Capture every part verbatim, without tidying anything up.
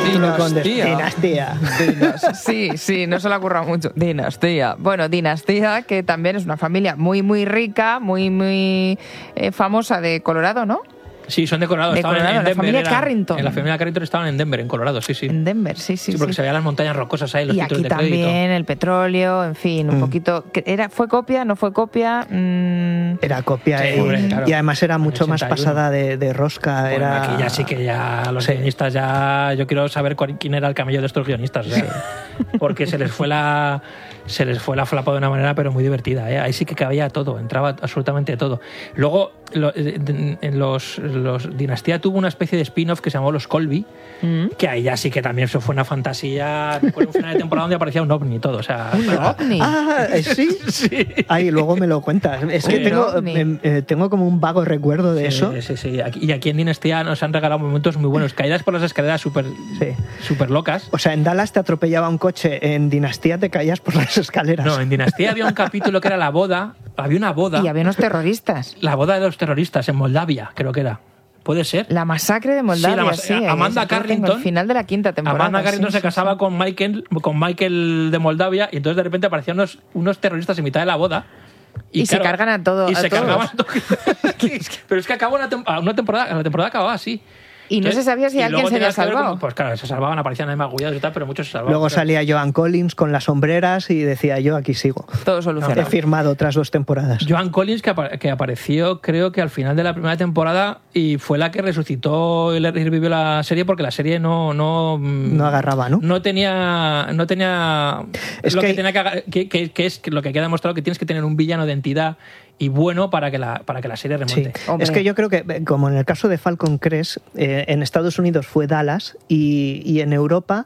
título con Dinastía. Dinastía. Sí, sí, no se le ha currado mucho. Dinastía. Bueno, Dinastía, que también es una familia muy, muy rica, muy, muy eh, famosa de Colorado, ¿no? Sí, son de Colorado. De estaban Colorado, en la Denver. familia eran, Carrington. En la familia Carrington estaban en Denver, en Colorado, sí, sí. En Denver, sí, sí. Sí, porque sí. se veían las montañas rocosas ahí, los y títulos aquí de crédito. también el petróleo, en fin, un Mm. poquito. Era, ¿Fue copia? ¿No fue copia? Mm, Era copia, Sí, eh, hombre, claro. y además era mucho ochenta y más uno. pasada de, de rosca. Bueno, era... aquí ya sí que ya los Sí. guionistas ya... Yo quiero saber cuál- quién era el camello de estos guionistas. O sea, porque se les fue la... Se les fue la flapa de una manera pero muy divertida, ¿eh? Ahí sí que cabía todo, entraba absolutamente todo. Luego, lo, en los, los Dinastía tuvo una especie de spin-off que se llamó Los Colby, mm. que ahí ya sí que también eso fue una fantasía. Recuerdo un final de temporada donde aparecía un ovni y todo. O sea, Un ovni. Ah, eh, sí. sí. Ay, luego me lo cuentas. Es que Sí. tengo, ovni. eh, eh, tengo como un vago recuerdo de eso. Sí, sí, sí. Aquí- Y aquí en Dinastía nos han regalado momentos muy buenos. Caídas por las escaleras súper Sí. súper locas. O sea, en Dallas te atropellaba un coche, en Dinastía te caías por las escaleras. No, en Dinastía había un capítulo que era la boda. Había una boda. Y había unos terroristas. La boda de los terroristas en Moldavia, creo que era. ¿Puede ser? La masacre de Moldavia, Sí, la mas- sí. Amanda eso lo tengo, Carrington- El final de la quinta temporada. Amanda Carrington sí, se sí, casaba sí. Con, Michael, con Michael de Moldavia y entonces de repente aparecían unos, unos terroristas en mitad de la boda. Y se cargan a todo- Y a se todos. cargaban a todos. Pero es que acabó una, tem- una temporada, la temporada acababa así. Y no se sabía si y alguien luego se había tenías que ver salvado. cómo- pues claro, se salvaban, aparecían ahí magullados y tal, pero muchos se salvaban. Luego Pero- salía Joan Collins con las sombreras y decía yo, aquí sigo. Todo He solucionado. firmado otras dos temporadas. Joan Collins, que, apa- que apareció creo que al final de la primera temporada y fue la que resucitó y le revivió la serie porque la serie no... No, No agarraba, ¿no? No tenía... No tenía Es lo que- que, tenía que, aga- que, que- que es lo que queda demostrado, que tienes que tener un villano de entidad y bueno para que la, para que la serie Sí. remonte. Hombre. Es que yo creo que, eh, como en el caso de Falcon Crest, eh, en Estados Unidos fue Dallas y, y en Europa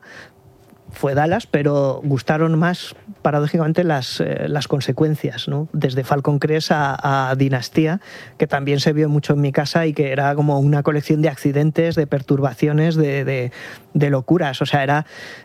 fue Dallas, pero gustaron más, paradójicamente, las, eh, las consecuencias, ¿no? Desde Falcon Crest a, a Dinastía, que también se vio mucho en mi casa y que era como una colección de accidentes, de perturbaciones, de, de, de locuras. O sea, era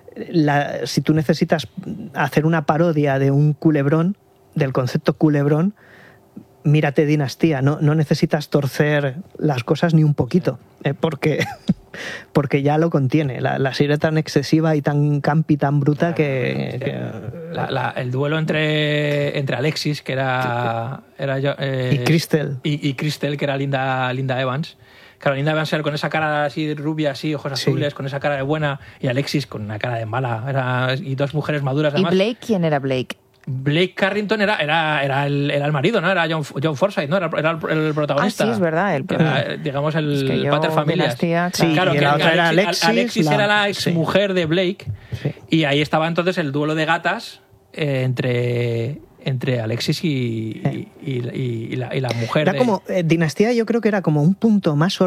la, si tú necesitas hacer una parodia de un culebrón, del concepto culebrón, mírate Dinastía, no, no necesitas torcer las cosas ni un poquito, eh, porque, porque ya lo contiene. La, la serie tan excesiva y tan campi, tan bruta que... que- La- la- el duelo entre, entre Alexis, que era... era yo- eh, y Crystal. y, y Crystal, que era Linda, Linda Evans. Claro, Linda Evans era con esa cara así rubia, así, ojos Sí. azules, con esa cara de buena, y Alexis con una cara de mala. Era, y dos mujeres maduras, ¿Y además. Blake? ¿Quién era Blake? Blake Carrington era, era, era, el, era el marido, ¿no? Era John, John Forsythe, ¿no? Era, era el, el protagonista. Ah, sí, es verdad, el Que era, digamos, el Es que yo, pater familias. Dinastía, Sí, claro, y que la otra era Alexis, Alexis, Alexis la- era la ex sí. mujer de Blake, Sí. y ahí estaba entonces el duelo de gatas eh, entre, entre Alexis y, y, y- y la, y la mujer. Era de- como, eh, Dinastía yo creo que era como un punto más